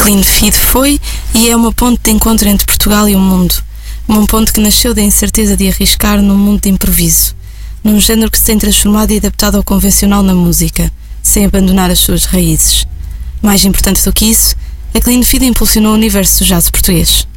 Clean Feed foi e é uma ponte de encontro entre Portugal e o mundo. Uma ponte que nasceu da incerteza de arriscar num mundo de improviso, num género que se tem transformado e adaptado ao convencional na música, sem abandonar as suas raízes. Mais importante do que isso, a Clean Feed impulsionou o universo do jazz português.